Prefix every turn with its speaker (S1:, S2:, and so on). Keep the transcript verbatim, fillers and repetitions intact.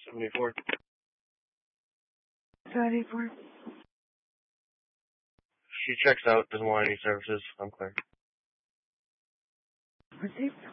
S1: seventy-four.
S2: seventy-four.
S1: She checks out, doesn't want any services. I'm clear.
S2: Received.